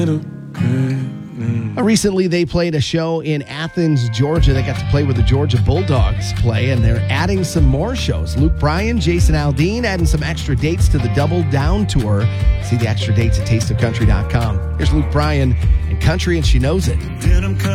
Recently, they played a show in Athens, Georgia. They got to play where the Georgia Bulldogs play, and they're adding some more shows. Luke Bryan, Jason Aldean adding some extra dates to the Double Down Tour. See the extra dates at tasteofcountry.com. Here's Luke Bryan and Country, and She Knows It.